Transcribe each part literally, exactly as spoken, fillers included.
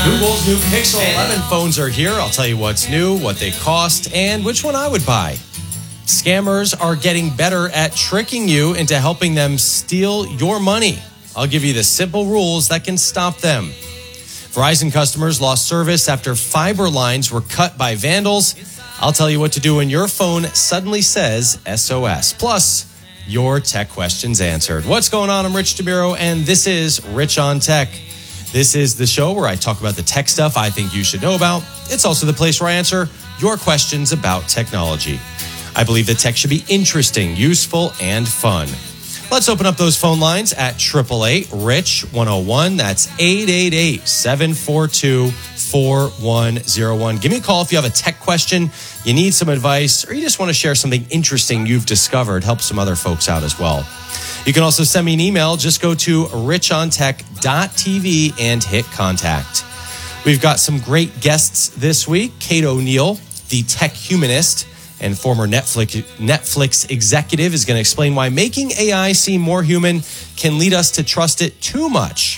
Google's new Pixel eleven phones are here. I'll tell you what's new, what they cost, and which one I would buy. Scammers are getting better at tricking you into helping them steal your money. I'll give you the simple rules that can stop them. Verizon customers lost service after fiber lines were cut by vandals. I'll tell you what to do when your phone suddenly says S O S. Plus, your tech questions answered. What's going on? I'm Rich DeMiro, and this is Rich on Tech. This is the show where I talk about the tech stuff I think you should know about. It's also the place where I answer your questions about technology. I believe that tech should be interesting, useful, and fun. Let's open up those phone lines at eight eight eight, rich one oh one. That's eight eight eight, seven four two, four one oh one. Give me a call if you have a tech question, you need some advice, or you just want to share something interesting you've discovered. Help some other folks out as well. You can also send me an email. Just go to rich on tech dot t v and hit contact. We've got some great guests this week. Kate O'Neill, the tech humanist and former Netflix Netflix executive, is going to explain why making A I seem more human can lead us to trust it too much.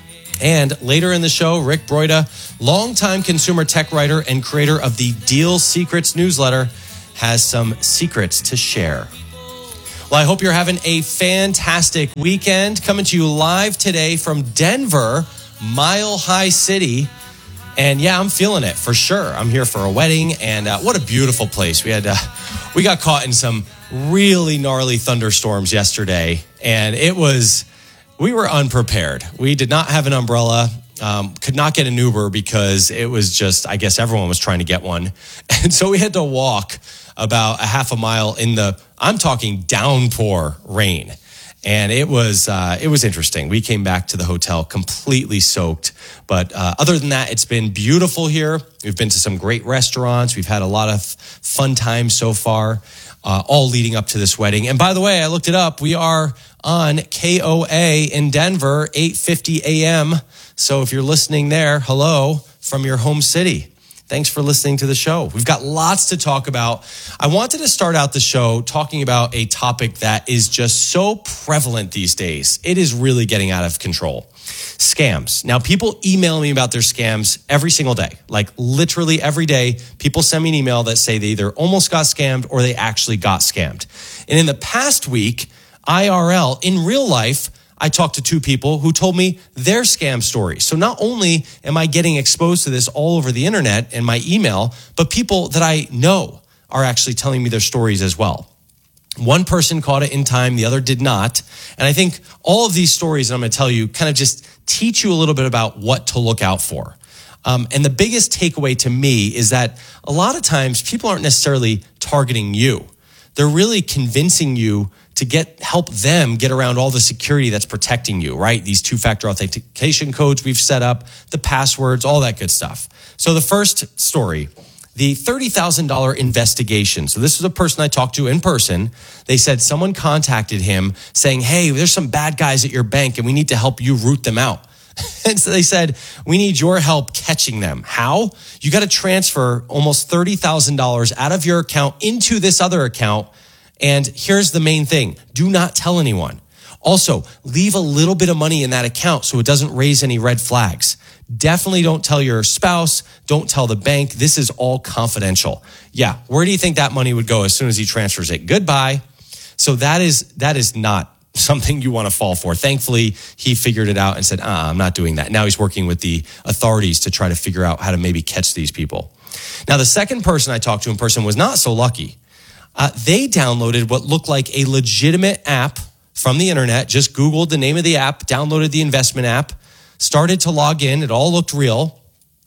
And later in the show, Rick Broida, longtime consumer tech writer and creator of the Deal Secrets newsletter, has some secrets to share. Well, I hope you're having a fantastic weekend. Coming to you live today from Denver, Mile High City. And yeah, I'm feeling it for sure. I'm here for a wedding, and uh, what a beautiful place. We had uh, we got caught in some really gnarly thunderstorms yesterday, and it was, we were unprepared. We did not have an umbrella, um, could not get an Uber because it was just, I guess everyone was trying to get one. And so we had to walk about a half a mile in the, I'm talking downpour rain. And it was uh, it was interesting. We came back to the hotel completely soaked. But uh, other than that, it's been beautiful here. We've been to some great restaurants. We've had a lot of fun times so far, uh, all leading up to this wedding. And by the way, I looked it up. We are on K O A in Denver, eight fifty a.m. So if you're listening there, hello from your home city. Thanks for listening to the show. We've got lots to talk about. I wanted to start out the show talking about a topic that is just so prevalent these days. It is really getting out of control. Scams. Now, people email me about their scams every single day. Like literally every day, people send me an email that say they either almost got scammed or they actually got scammed. And in the past week, I R L, in real life, I talked to two people who told me their scam stories. So not only am I getting exposed to this all over the internet and my email, but people that I know are actually telling me their stories as well. One person caught it in time, the other did not. And I think all of these stories that I'm going to tell you kind of just teach you a little bit about what to look out for. Um, and the biggest takeaway to me is that a lot of times people aren't necessarily targeting you. They're really convincing you to get help them get around all the security that's protecting you, right? These two-factor authentication codes we've set up, the passwords, all that good stuff. So the first story, the thirty thousand dollars investigation. So this was a person I talked to in person. They said someone contacted him saying, hey, there's some bad guys at your bank and we need to help you root them out. And so they said, we need your help catching them. How? You got to transfer almost thirty thousand dollars out of your account into this other account. And here's the main thing. Do not tell anyone. Also, leave a little bit of money in that account so it doesn't raise any red flags. Definitely don't tell your spouse. Don't tell the bank. This is all confidential. Yeah. Where do you think that money would go as soon as he transfers it? Goodbye. So that is, that is not something you want to fall for. Thankfully, he figured it out and said, ah, I'm not doing that. Now he's working with the authorities to try to figure out how to maybe catch these people. Now, the second person I talked to in person was not so lucky. Uh, they downloaded what looked like a legitimate app from the internet, just Googled the name of the app, downloaded the investment app, started to log in. It all looked real.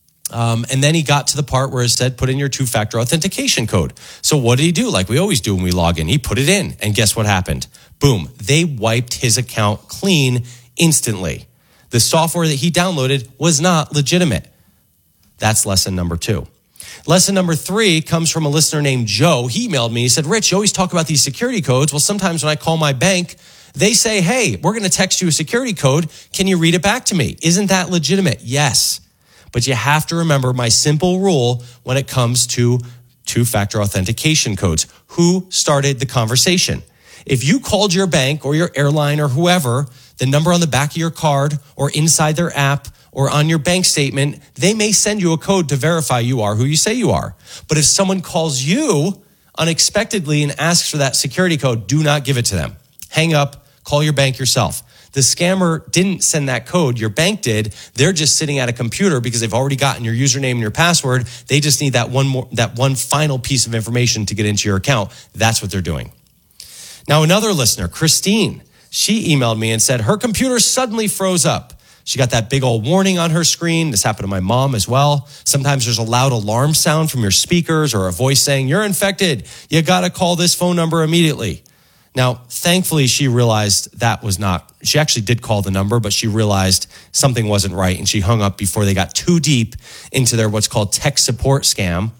Um, and then he got to the part where it said, put in your two-factor authentication code. So what did he do? Like we always do when we log in. He put it in. And guess what happened? Boom. They wiped his account clean instantly. The software that he downloaded was not legitimate. That's lesson number two. Lesson number three comes from a listener named Joe. He emailed me. He said, Rich, you always talk about these security codes. Well, sometimes when I call my bank, they say, hey, we're going to text you a security code. Can you read it back to me? Isn't that legitimate? Yes. But you have to remember my simple rule when it comes to two-factor authentication codes. Who started the conversation? If you called your bank or your airline or whoever, the number on the back of your card or inside their app or on your bank statement, they may send you a code to verify you are who you say you are. But if someone calls you unexpectedly and asks for that security code, do not give it to them. Hang up, call your bank yourself. The scammer didn't send that code. Your bank did. They're just sitting at a computer because they've already gotten your username and your password. They just need that one more, that one final piece of information to get into your account. That's what they're doing. Now, another listener, Christine, she emailed me and said her computer suddenly froze up. She got that big old warning on her screen. This happened to my mom as well. Sometimes there's a loud alarm sound from your speakers or a voice saying, you're infected. You got to call this phone number immediately. Now, thankfully, she realized that was not, she actually did call the number, but she realized something wasn't right, and she hung up before they got too deep into their what's called tech support scam.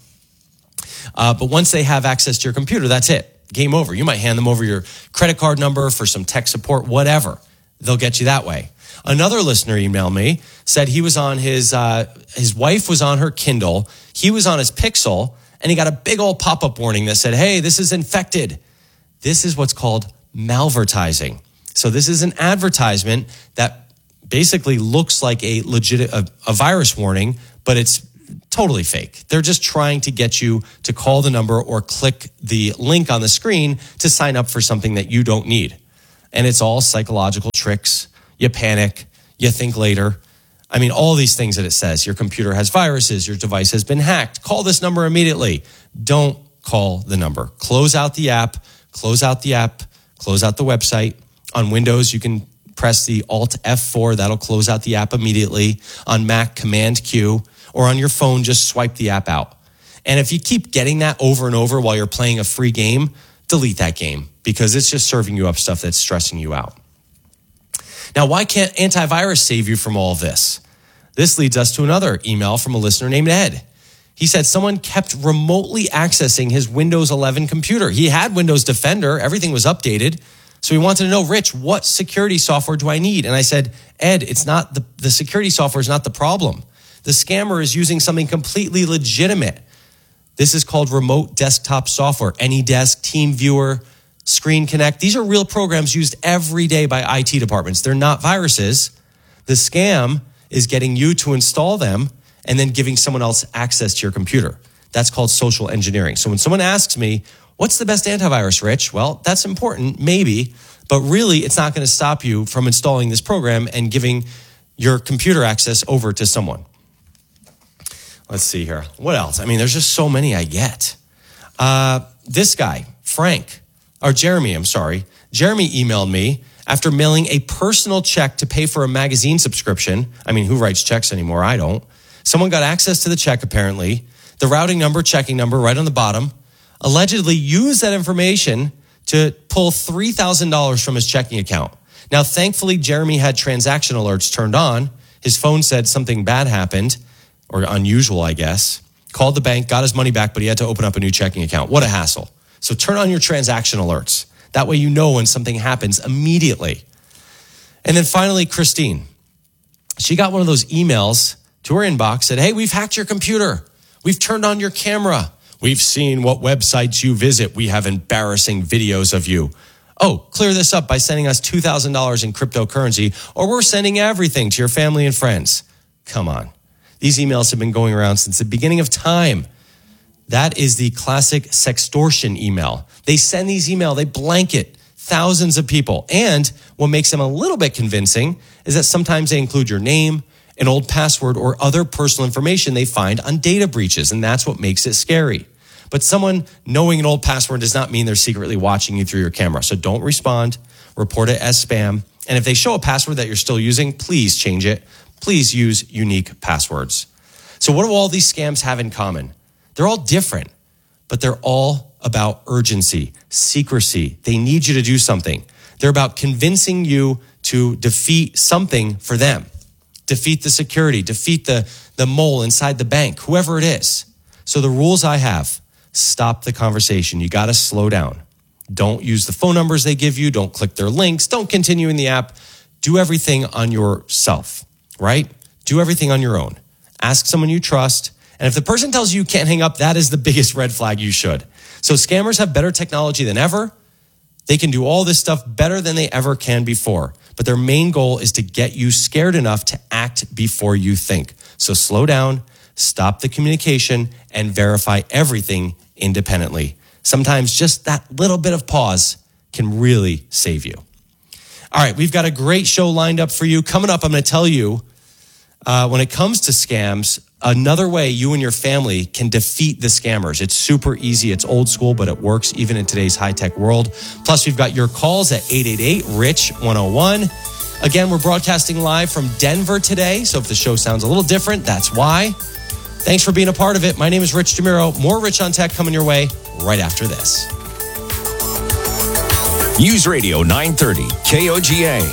Uh, but once they have access to your computer, that's it. Game over. You might hand them over your credit card number for some tech support, whatever. They'll get you that way. Another listener emailed me, said he was on his, uh, his wife was on her Kindle, he was on his Pixel, and he got a big old pop-up warning that said, hey, this is infected. This is what's called malvertising. So this is an advertisement that basically looks like a legit a, a virus warning, but it's totally fake. They're just trying to get you to call the number or click the link on the screen to sign up for something that you don't need. And it's all psychological tricks. You panic, you think later. I mean, all these things that it says. Your computer has viruses, your device has been hacked. Call this number immediately. Don't call the number. Close out the app. Close out the app, close out the website. On Windows, you can press the Alt F four. That'll close out the app immediately. On Mac, Command Q. Or on your phone, just swipe the app out. And if you keep getting that over and over while you're playing a free game, delete that game because it's just serving you up stuff that's stressing you out. Now, why can't antivirus save you from all of this? This leads us to another email from a listener named Ed. He said someone kept remotely accessing his Windows eleven computer. He had Windows Defender. Everything was updated. So he wanted to know, Rich, what security software do I need? And I said, Ed, it's not the, the security software is not the problem. The scammer is using something completely legitimate. This is called remote desktop software, AnyDesk, TeamViewer, Screen Connect. These are real programs used every day by I T departments. They're not viruses. The scam is getting you to install them and then giving someone else access to your computer. That's called social engineering. So when someone asks me, what's the best antivirus, Rich? Well, that's important, maybe, but really it's not going to stop you from installing this program and giving your computer access over to someone. Let's see here. What else? I mean, there's just so many I get. Uh, this guy, Frank, or Jeremy, I'm sorry. Jeremy emailed me after mailing a personal check to pay for a magazine subscription. I mean, who writes checks anymore? I don't. Someone got access to the check, apparently. The routing number, checking number, right on the bottom. Allegedly used that information to pull three thousand dollars from his checking account. Now, thankfully, Jeremy had transaction alerts turned on. His phone said something bad happened, or unusual, I guess. Called the bank, got his money back, but he had to open up a new checking account. What a hassle. So turn on your transaction alerts. That way you know when something happens immediately. And then finally, Christine. She got one of those emails to her inbox, said, hey, we've hacked your computer. We've turned on your camera. We've seen what websites you visit. We have embarrassing videos of you. Oh, clear this up by sending us two thousand dollars in cryptocurrency, or we're sending everything to your family and friends. Come on. These emails have been going around since the beginning of time. That is the classic sextortion email. They send these emails, they blanket thousands of people. And what makes them a little bit convincing is that sometimes they include your name, an old password, or other personal information they find on data breaches. And that's what makes it scary. But someone knowing an old password does not mean they're secretly watching you through your camera. So don't respond, report it as spam. And if they show a password that you're still using, please change it. Please use unique passwords. So what do all these scams have in common? They're all different, but they're all about urgency, secrecy. They need you to do something. They're about convincing you to defeat something for them. Defeat the security, defeat the, the mole inside the bank, whoever it is. So the rules I have, stop the conversation. You got to slow down. Don't use the phone numbers they give you. Don't click their links. Don't continue in the app. Do everything on yourself, right? Do everything on your own. Ask someone you trust. And if the person tells you you can't hang up, that is the biggest red flag you should. So scammers have better technology than ever. They can do all this stuff better than they ever can before. but their main goal is to get you scared enough to act before you think. So slow down, stop the communication, and verify everything independently. Sometimes just that little bit of pause can really save you. All right, we've got a great show lined up for you. Coming up, I'm going to tell you, uh, when it comes to scams, another way you and your family can defeat the scammers. It's super easy. It's old school, but it works even in today's high-tech world. Plus, we've got your calls at eight eight eight, R I C H, one oh one. Again, we're broadcasting live from Denver today, so if the show sounds a little different, that's why. Thanks for being a part of it. My name is Rich DeMuro. More Rich on Tech coming your way right after this. News Radio nine thirty, K O G A.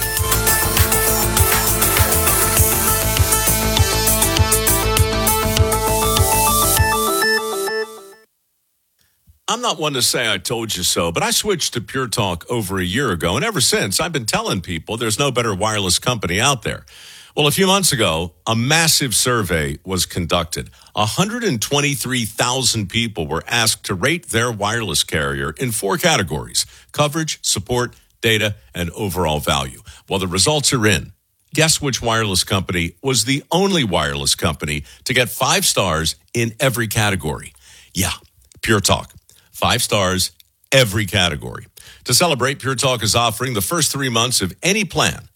I'm not one to say I told you so, but I switched to Pure Talk over a year ago, and ever since, I've been telling people there's no better wireless company out there. Well, a few months ago, a massive survey was conducted. one hundred twenty-three thousand people were asked to rate their wireless carrier in four categories: coverage, support, data, and overall value. Well, the results are in. Guess which wireless company was the only wireless company to get five stars in every category? Yeah, Pure Talk. Five stars, every category. To celebrate, Pure Talk is offering the first three months of any plan